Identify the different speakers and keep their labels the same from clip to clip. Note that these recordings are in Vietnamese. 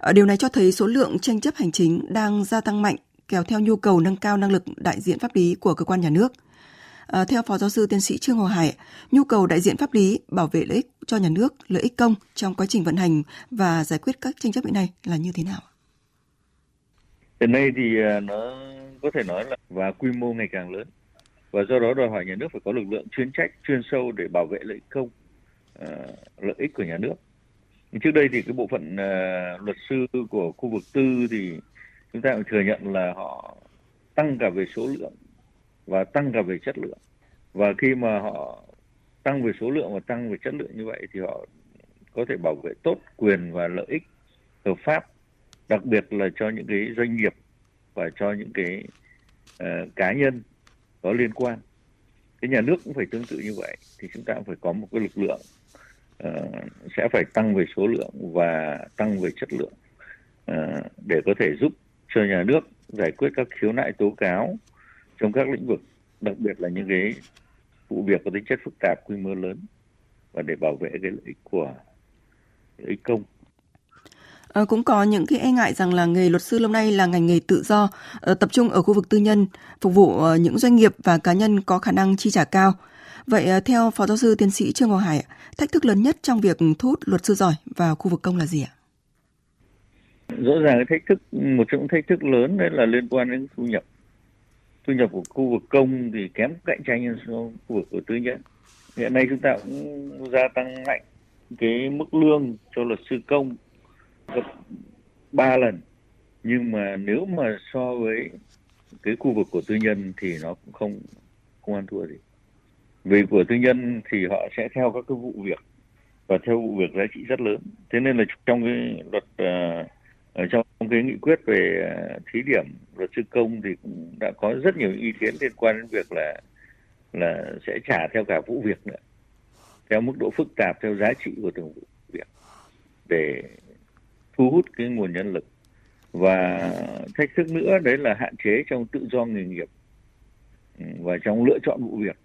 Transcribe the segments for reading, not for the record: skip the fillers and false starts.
Speaker 1: Điều này cho thấy số lượng tranh chấp hành chính đang gia tăng mạnh, kéo theo nhu cầu nâng cao năng lực đại diện pháp lý của cơ quan nhà nước. Theo Phó Giáo sư Tiến sĩ Trương Hồ Hải, nhu cầu đại diện pháp lý bảo vệ lợi ích cho nhà nước, lợi ích công trong quá trình vận hành và giải quyết các tranh chấp hiện nay là như thế nào?
Speaker 2: Hiện nay thì nó có thể nói là và quy mô ngày càng lớn, và do đó đòi hỏi nhà nước phải có lực lượng chuyên trách, chuyên sâu để bảo vệ lợi ích công, lợi ích của nhà nước. Trước đây thì cái bộ phận luật sư của khu vực tư thì chúng ta cũng thừa nhận là họ tăng cả về số lượng và tăng cả về chất lượng. Và khi mà họ tăng về số lượng và tăng về chất lượng như vậy thì họ có thể bảo vệ tốt quyền và lợi ích hợp pháp, đặc biệt là cho những cái doanh nghiệp và cho những cái cá nhân có liên quan. Cái nhà nước cũng phải tương tự như vậy, thì chúng ta cũng phải có một cái lực lượng sẽ phải tăng về số lượng và tăng về chất lượng để có thể giúp cho nhà nước giải quyết các khiếu nại tố cáo trong các lĩnh vực, đặc biệt là những cái vụ việc có tính chất phức tạp, quy mô lớn, và để bảo vệ cái lợi ích của lợi ích công.
Speaker 1: Cũng có những cái e ngại rằng là nghề luật sư lâu nay là ngành nghề tự do, tập trung ở khu vực tư nhân, phục vụ những doanh nghiệp và cá nhân có khả năng chi trả cao. Vậy theo Phó Giáo sư Tiến sĩ Trương Hồ Hải, thách thức lớn nhất trong việc thu hút luật sư giỏi vào khu vực công là gì ạ?
Speaker 2: Rõ ràng cái thách thức, một trong những thách thức lớn đấy là liên quan đến thu nhập. Thu nhập của khu vực công thì kém cạnh tranh hơn so với khu vực của tư nhân. Hiện nay chúng ta cũng gia tăng mạnh cái mức lương cho luật sư công gấp 3 lần. Nhưng mà nếu mà so với cái khu vực của tư nhân thì nó cũng không ăn thua gì. Vì của tư nhân thì họ sẽ theo các cái vụ việc, và theo vụ việc giá trị rất lớn. Thế nên là trong cái luật trong cái nghị quyết về thí điểm luật sư công thì cũng đã có rất nhiều ý kiến liên quan đến việc là sẽ trả theo cả vụ việc nữa, theo mức độ phức tạp, theo giá trị của từng vụ việc, để thu hút cái nguồn nhân lực. Và thách thức nữa đấy là hạn chế trong tự do nghề nghiệp và trong lựa chọn vụ việc,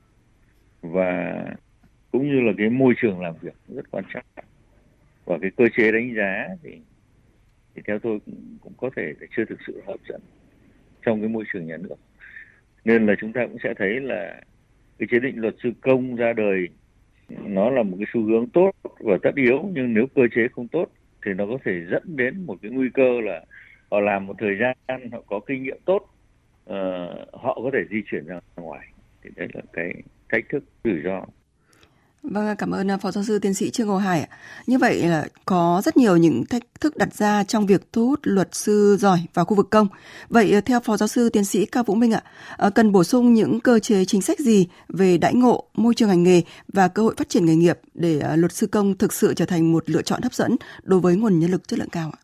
Speaker 2: và cũng như là cái môi trường làm việc rất quan trọng. Và cái cơ chế đánh giá thì theo tôi cũng có thể chưa thực sự hấp dẫn trong cái môi trường nhà nước. Nên là chúng ta cũng sẽ thấy là cái chế định luật sư công ra đời nó là một cái xu hướng tốt và tất yếu, nhưng nếu cơ chế không tốt thì nó có thể dẫn đến một cái nguy cơ là họ làm một thời gian, họ có kinh nghiệm tốt, họ có thể di chuyển ra ngoài. Thì đấy là cái thách thức, rủi ro.
Speaker 1: Vâng, cảm ơn Phó Giáo sư Tiến sĩ Trương Hồ Hải. Như vậy là có rất nhiều những thách thức đặt ra trong việc thu hút luật sư giỏi vào khu vực công. Vậy theo Phó Giáo sư Tiến sĩ Cao Vũ Minh ạ, cần bổ sung những cơ chế chính sách gì về đãi ngộ, môi trường hành nghề và cơ hội phát triển nghề nghiệp để luật sư công thực sự trở thành một lựa chọn hấp dẫn đối với nguồn nhân lực chất lượng cao ạ?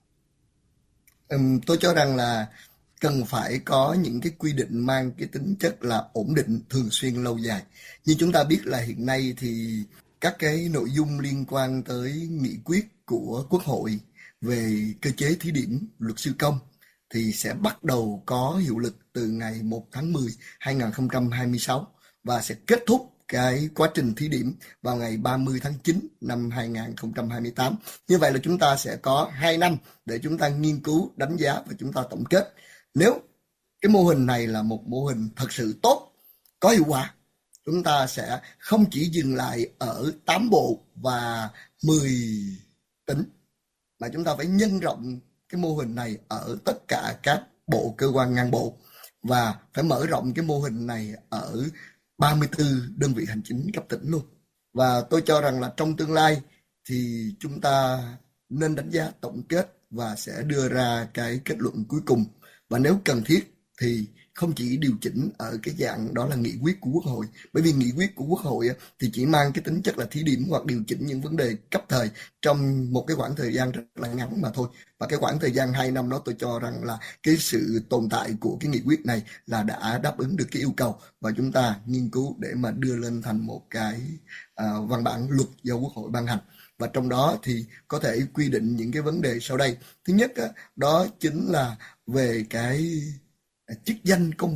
Speaker 3: Tôi cho rằng là cần phải có những cái quy định mang cái tính chất là ổn định, thường xuyên, lâu dài. Như chúng ta biết là hiện nay thì các cái nội dung liên quan tới nghị quyết của Quốc hội về cơ chế thí điểm luật sư công thì sẽ bắt đầu có hiệu lực từ ngày 1 tháng 10 2026 và sẽ kết thúc cái quá trình thí điểm vào ngày 30 tháng 9 năm 2028. Như vậy là chúng ta sẽ có 2 năm để chúng ta nghiên cứu, đánh giá và chúng ta tổng kết. Nếu cái mô hình này là một mô hình thật sự tốt, có hiệu quả, chúng ta sẽ không chỉ dừng lại ở 8 bộ và 10 tỉnh, mà chúng ta phải nhân rộng cái mô hình này ở tất cả các bộ, cơ quan ngang bộ, và phải mở rộng cái mô hình này ở 34 đơn vị hành chính cấp tỉnh luôn. Và tôi cho rằng là trong tương lai thì chúng ta nên đánh giá tổng kết và sẽ đưa ra cái kết luận cuối cùng. Và nếu cần thiết thì không chỉ điều chỉnh ở cái dạng đó là nghị quyết của Quốc hội, bởi vì nghị quyết của Quốc hội thì chỉ mang cái tính chất là thí điểm hoặc điều chỉnh những vấn đề cấp thời trong một cái khoảng thời gian rất là ngắn mà thôi. Và cái khoảng thời gian 2 năm đó tôi cho rằng là cái sự tồn tại của cái nghị quyết này là đã đáp ứng được cái yêu cầu, và chúng ta nghiên cứu để mà đưa lên thành một cái văn bản luật do Quốc hội ban hành. Và trong đó thì có thể quy định những cái vấn đề sau đây. Thứ nhất đó chính là về cái chức danh công